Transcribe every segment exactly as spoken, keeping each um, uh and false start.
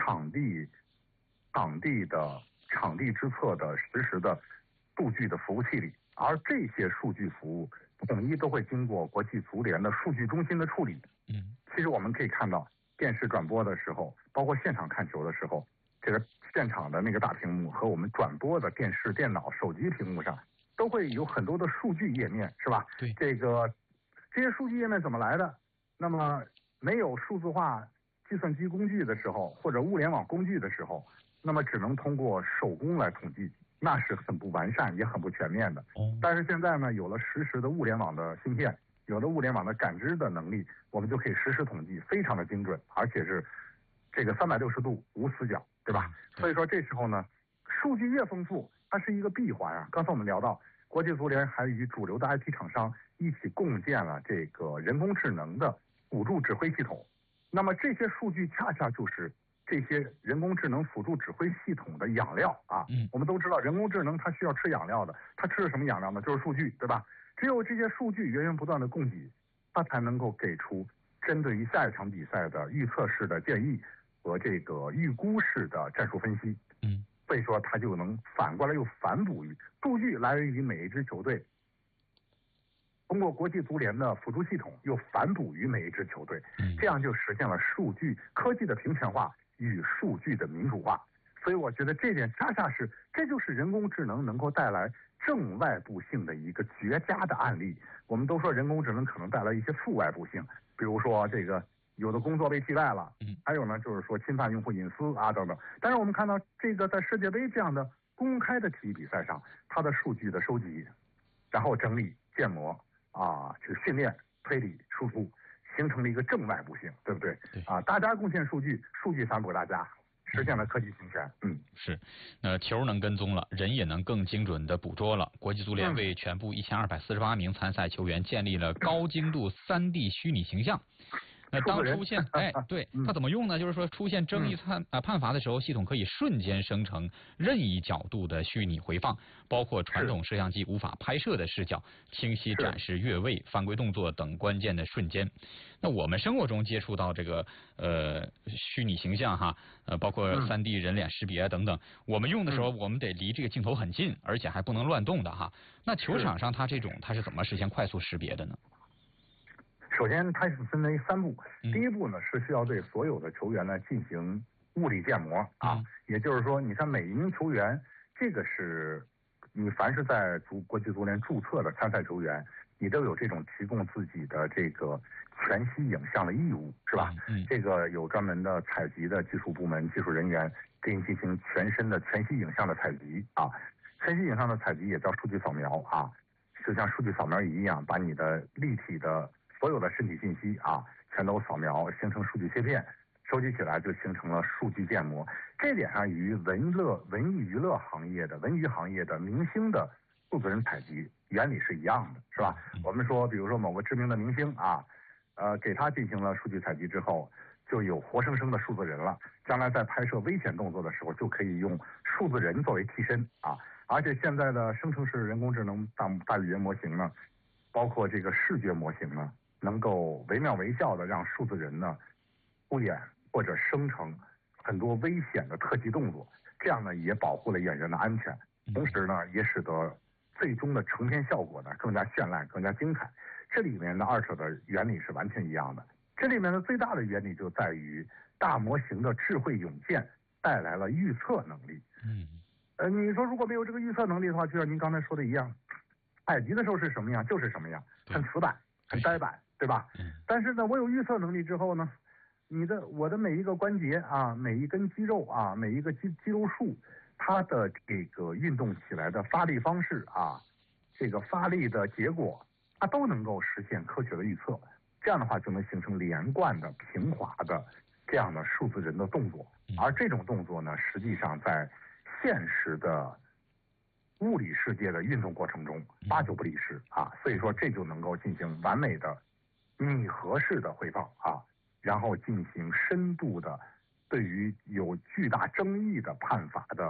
场地、场地的场地之侧的实时的数据的服务器里，而这些数据服务统一都会经过国际足联的数据中心的处理。 嗯， 其实我们可以看到，电视转播的时候，包括现场看球的时候，这个现场的那个大屏幕和我们转播的电视、电脑、手机屏幕上，都会有很多的数据页面，是吧？ 对， 这个这些数据页面怎么来的？那么没有数字化计算机工具的时候，或者物联网工具的时候，那么只能通过手工来统计，那是很不完善也很不全面的。 哦， 但是现在呢，有了实时的物联网的芯片，有了物联网的感知的能力，我们就可以实时统计，非常的精准，而且是这个三百六十度无死角，对吧？所以说这时候呢，数据越丰富，它是一个闭环啊。刚才我们聊到，国际足联还与主流的 I T 厂商一起共建了这个人工智能的辅助指挥系统。那么这些数据恰恰就是这些人工智能辅助指挥系统的养料啊。 嗯， 我们都知道人工智能它需要吃养料的，它吃的什么养料呢？就是数据，对吧？只有这些数据源源不断的供给，它才能够给出针对于下一场比赛的预测式的建议和这个预估式的战术分析。 嗯， 所以说它就能反过来又反哺于数据来源于每一支球队，通过国际足联的辅助系统又反哺于每一支球队，这样就实现了数据科技的平权化与数据的民主化。所以我觉得这点恰恰是，这就是人工智能能够带来正外部性的一个绝佳的案例。我们都说人工智能可能带来一些负外部性，比如说这个有的工作被替代了，还有呢就是说侵犯用户隐私啊等等。但是我们看到这个在世界杯这样的公开的体育比赛上，它的数据的收集，然后整理建模啊，去训练推理输出，形成了一个正外部性，对不对？ 对啊，大家贡献数据，数据反哺大家，实现了科技平权。嗯， 是，那球能跟踪了，人也能更精准的捕捉了。国际足联为全部一千二百四十八名参赛球员建立了高精度三 D 虚拟形象。那当出现，哎，对，它怎么用呢？就是说出现争议判啊判罚的时候，系统可以瞬间生成任意角度的虚拟回放，包括传统摄像机无法拍摄的视角，清晰展示越位、犯规动作等关键的瞬间。那我们生活中接触到这个呃虚拟形象哈，呃包括三 D 人脸识别等等，我们用的时候我们得离这个镜头很近，而且还不能乱动的哈。那球场上它这种它是怎么实现快速识别的呢？ 首先，它是分为三步。第一步呢，是需要对所有的球员呢进行物理建模啊，嗯、也就是说，你看每一名球员，这个是你凡是在足国际足联注册的参赛球员，你都有这种提供自己的这个全息影像的义务，是吧？嗯，这个有专门的采集的技术部门技术人员给你进行全身的全息影像的采集啊，全息影像的采集也叫数据扫描啊，就像数据扫描仪一样，把你的立体的所有的身体信息啊，全都扫描，形成数据切片，收集起来就形成了数据建模。这点上与文乐、文艺娱乐行业的、文娱行业的明星的数字人采集原理是一样的，是吧？我们说，比如说某个知名的明星啊，呃，给他进行了数据采集之后，就有活生生的数字人了。将来在拍摄危险动作的时候，就可以用数字人作为替身啊。而且现在的生成式人工智能大大语言模型呢，包括这个视觉模型呢，能够惟妙惟肖的让数字人呢敷衍或者生成很多危险的特技动作，这样呢也保护了演员的安全，同时呢也使得最终的成片效果呢更加绚烂、更加精彩。这里面的二者的原理是完全一样的。这里面的最大的原理就在于大模型的智慧涌现带来了预测能力。嗯，呃，你说如果没有这个预测能力的话，就像您刚才说的一样，采集的时候是什么样就是什么样，很死板、很呆板，对吧？但是呢，我有预测能力之后呢，你的我的每一个关节啊，每一根肌肉啊，每一个肌肌肉束，它的这个运动起来的发力方式啊，这个发力的结果，它都能够实现科学的预测。这样的话就能形成连贯的、平滑的这样的数字人的动作。而这种动作呢，实际上在现实的物理世界的运动过程中八九不离十啊，所以说这就能够进行完美的拟合式的回放啊，然后进行深度的对于有巨大争议的判罚的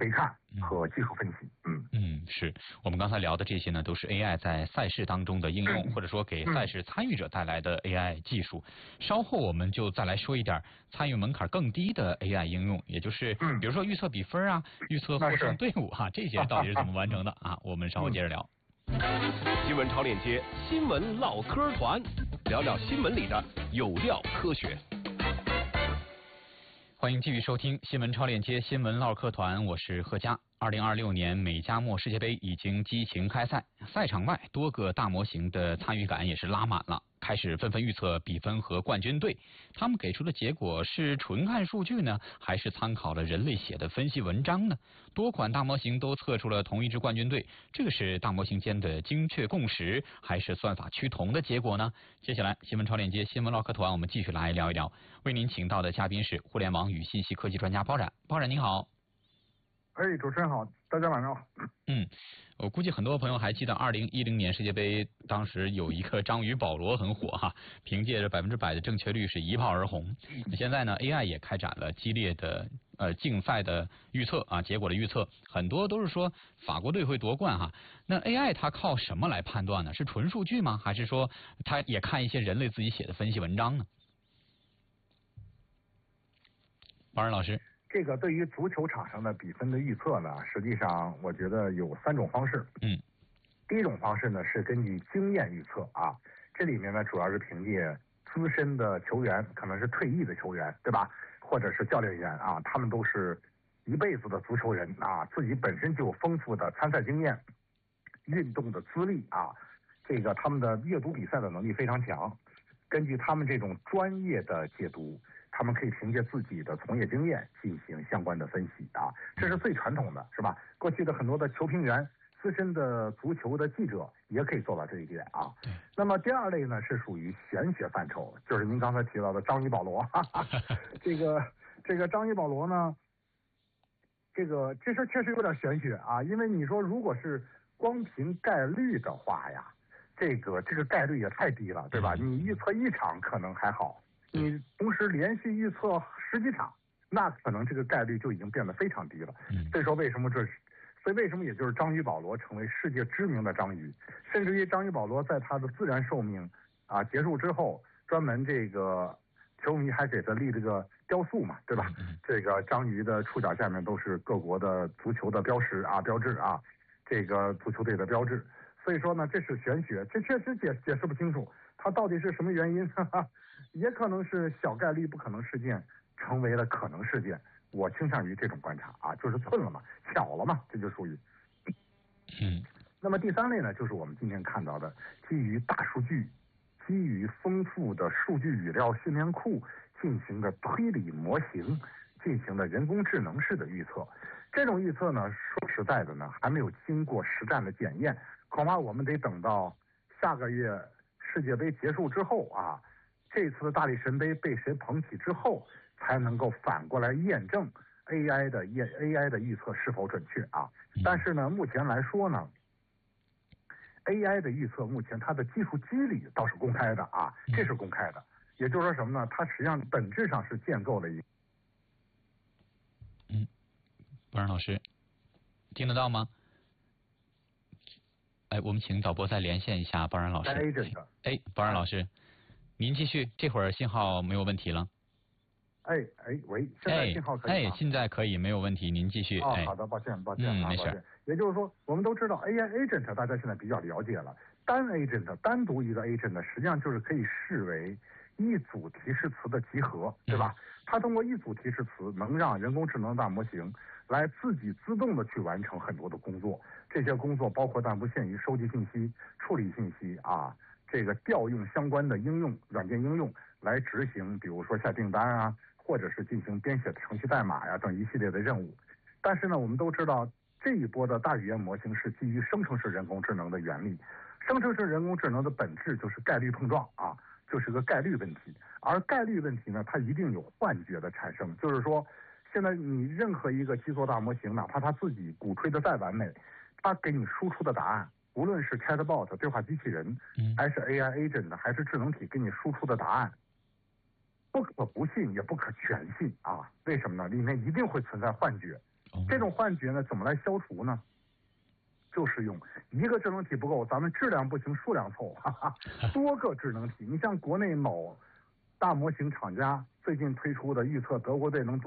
回看和技术分析。嗯嗯，是我们刚才聊的这些呢，都是 A I 在赛事当中的应用，嗯、或者说给赛事参与者带来的 A I 技术。嗯、稍后我们就再来说一点参与门槛更低的 A I 应用，也就是比如说预测比分啊、预测获胜队伍哈、啊，这些到底是怎么完成的啊？我们稍后接着聊。 新闻超链接，新闻唠嗑团，聊聊新闻里的有料科学。 欢迎继续收听新闻超链接新闻唠嗑团，我是贺佳。二零二六年美加墨世界杯已经激情开赛，赛场外多个大模型的参与感也是拉满了，开始纷纷预测比分和冠军队。他们给出的结果是纯看数据呢，还是参考了人类写的分析文章呢？多款大模型都测出了同一支冠军队，这个是大模型间的精确共识，还是算法趋同的结果呢？接下来新闻超链接新闻唠嗑团，我们继续来聊一聊。为您请到的嘉宾是互联网与信息科技专家包冉。包冉您好。 哎，主持人好，大家晚上好。 嗯，我估计很多朋友还记得二零一零年世界杯，当时有一个章鱼保罗很火哈，凭借着百分之百的正确率是一炮而红。现在呢 ，A I 也开展了激烈的呃竞赛的预测啊，结果的预测很多都是说法国队会夺冠哈。那 A I 它靠什么来判断呢？是纯数据吗？还是说它也看一些人类自己写的分析文章呢？包冉老师。 这个对于足球场上的比分的预测呢，实际上我觉得有三种方式。 嗯， 第一种方式呢是根据经验预测啊，这里面呢主要是凭借资深的球员，可能是退役的球员，对吧？或者是教练员啊，他们都是一辈子的足球人啊，自己本身就有丰富的参赛经验、运动的资历啊，这个他们的阅读比赛的能力非常强。根据他们这种专业的解读，他们可以凭借自己的从业经验进行相关的分析啊，这是最传统的，是吧？过去的很多的球评员、资深的足球的记者也可以做到这一点啊。那么第二类呢是属于玄学范畴，就是您刚才提到的章鱼保罗，哈哈这个这个章鱼保罗呢，这个这事确实有点玄学啊，因为你说如果是光凭概率的话呀，这个这个概率也太低了，对吧？你预测一场可能还好。你同时连续预测十几场，那可能这个概率就已经变得非常低了。所以说为什么这，所以为什么也就是章鱼保罗成为世界知名的章鱼，甚至于章鱼保罗在他的自然寿命啊结束之后，专门这个球迷还给他立这个雕塑嘛，对吧？这个章鱼的触角下面都是各国的足球的标识啊标志啊，这个足球队的标志。所以说呢，这是玄学，这确实解解释不清楚，它到底是什么原因？哈哈，也可能是小概率不可能事件成为了可能事件。我倾向于这种观察啊，就是寸了嘛，巧了嘛，这就属于。 嗯。 那么第三类呢，就是我们今天看到的基于大数据、基于丰富的数据语料训练库进行的推理模型进行的人工智能式的预测。这种预测呢，说实在的呢，还没有经过实战的检验。恐怕我们得等到下个月世界杯结束之后啊，这次的大力神杯被谁捧起之后，才能够反过来验证 A I 的验 A I 的预测是否准确啊。但是呢，目前来说呢 ，A I 的预测目前它的技术机理倒是公开的啊，这是公开的。也就是说什么呢？它实际上本质上是建构了一个。 嗯，包冉老师，听得到吗？哎，我们请导播再连线一下包冉老师。哎，包冉老师，您继续，这会儿信号没有问题了。 哎哎喂，现在信号可以吗？ 哎，现在可以，没有问题，您继续。 哦，好的，抱歉抱歉啊，没事。 也就是说，我们都知道 A I agent 大家现在比较了解了，单 agent 单独一个 agent 实际上就是可以视为一组提示词的集合，对吧？它通过一组提示词能让人工智能大模型来自己自动的去完成很多的工作。这些工作包括但不限于收集信息、处理信息啊，这个调用相关的应用软件应用来执行，比如说下订单啊，或者是进行编写程序代码呀等一系列的任务。但是呢，我们都知道这一波的大语言模型是基于生成式人工智能的原理，生成式人工智能的本质就是概率碰撞啊，就是个概率问题。而概率问题呢，它一定有幻觉的产生，就是说，现在你任何一个基座大模型，哪怕它自己鼓吹的再完美，它给你输出的答案，无论是 Chatbot 对话机器人，还是 A I agent 还是智能体给你输出的答案，不可不信也不可全信啊！为什么呢？里面一定会存在幻觉。 这种幻觉呢，怎么来消除呢？就是用一个智能体不够，咱们质量不行，数量凑，哈哈，多个智能体。你像国内某大模型厂家最近推出的预测德国队能夺